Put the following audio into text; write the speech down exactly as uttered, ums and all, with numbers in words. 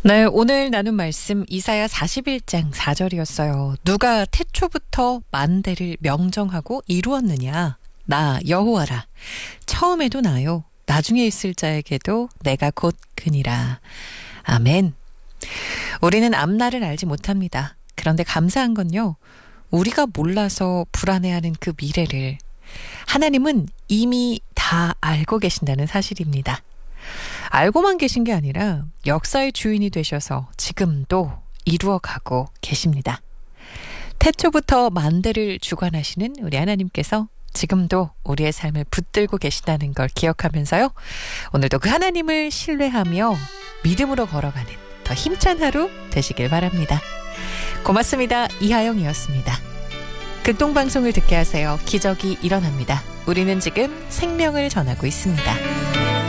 네, 오늘 나눈 말씀 이사야 사십일 장 사 절이었어요. 누가 태초부터 만대를 명정하고 이루었느냐? 나 여호와라. 처음에도 나요. 나중에 있을 자에게도 내가 곧 그니라. 아멘. 우리는 앞날을 알지 못합니다. 그런데 감사한 건요. 우리가 몰라서 불안해하는 그 미래를 하나님은 이미 다 알고 계신다는 사실입니다. 알고만 계신 게 아니라 역사의 주인이 되셔서 지금도 이루어가고 계십니다. 태초부터 만대를 주관하시는 우리 하나님께서 지금도 우리의 삶을 붙들고 계시다는 걸 기억하면서요. 오늘도 그 하나님을 신뢰하며 믿음으로 걸어가는 더 힘찬 하루 되시길 바랍니다. 고맙습니다. 이하영이었습니다. 극동방송을 듣게 하세요. 기적이 일어납니다. 우리는 지금 생명을 전하고 있습니다.